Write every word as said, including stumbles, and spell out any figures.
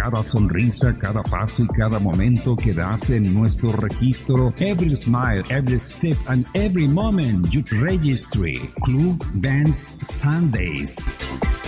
cada sonrisa, cada paso y cada momento que das en nuestro registro. Every smile, every step and every moment you registry. Club Dance Sundays.